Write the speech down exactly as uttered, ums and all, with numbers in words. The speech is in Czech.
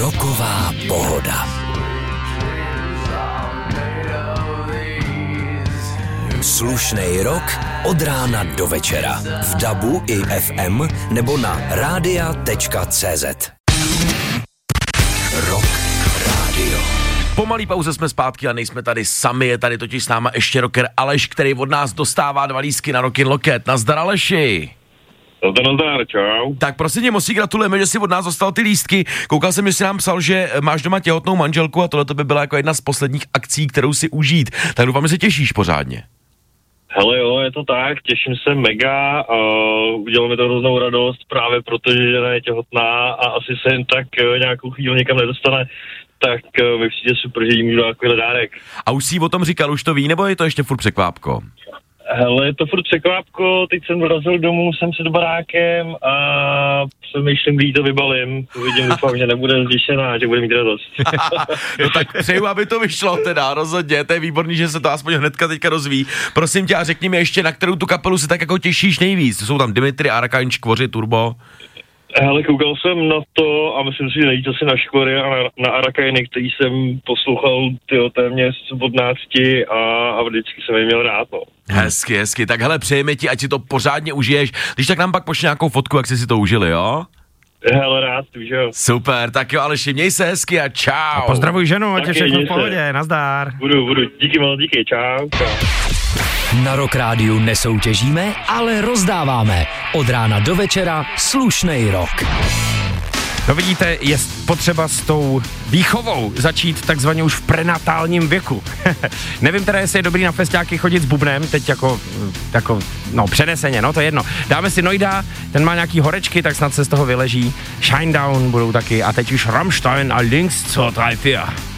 Roková pohoda. Slušnej rok od rána do večera. V dabu i ef em nebo na rádia tečka cé zet. Rock Radio. Po malý pauze jsme zpátky a nejsme tady sami, je tady totiž s náma ještě rocker Aleš, který od nás dostává dva lístky na Rockin' Loket. Nazdar, Aleši. Nazdar, nazdar, čau. Tak prosím tě, moc si gratulujeme, že jsi od nás dostal ty lístky. Koukal jsem, že jsi nám psal, že máš doma těhotnou manželku a tohle by byla jako jedna z posledních akcí, kterou si užít. Tak doufám, že se těšíš pořádně. Hele jo, je to tak, těším se mega, uh, udělalo mi to hroznou radost právě protože žena je těhotná a asi se jen tak uh, nějakou chvíli někam nedostane, tak uh, mi přijde super, že jí můžu dát takovýhle dárek. A už jsi o tom říkal, už to ví, nebo je to ještě furt překvápko? Hele, je to furt překvápko, teď jsem dorazil domů, jsem se do barákem a přemýšlím, kdy jí to vybalím. Uvidím, doufám, že nebude zděšená, že bude mít radost. No tak přeju, aby to vyšlo teda, rozhodně, to je výborný, že se to aspoň hnedka teďka rozví. Prosím tě a řekni mi ještě, na kterou tu kapelu si tak jako těšíš nejvíc. Jsou tam Dimitri, Arakain, Škvoři, Turbo. Hele, koukal jsem na to a myslím si, že nejvíc asi na Škory a na, na Arakainy, který jsem poslouchal tyjo, téměř od nácti a, a vždycky jsem je měl rád, no. Hezky, hezky, tak hele, přejeme ti, ať si to pořádně užiješ, když tak nám pak pošli nějakou fotku, jak jsi si to užili, jo? Hele, rád, že jo. Super, tak jo, Aleši, měj se hezky a čau. A pozdravuj ženu, ať je všechno v pohodě, nazdar. Budu, budu, díky moc, díky, čau, čau. Na Rock Rádiu nesoutěžíme, ale rozdáváme. Od rána do večera slušnej rok. No vidíte, je potřeba s tou výchovou začít takzvaně už v prenatálním věku. Nevím teda, jestli je dobrý na festiáky chodit s bubnem, teď jako, jako, no přeneseně, no to je jedno. Dáme si Noida, ten má nějaký horečky, tak snad se z toho vyleží. Shinedown budou taky a teď už Rammstein a Links, co, drei, vier.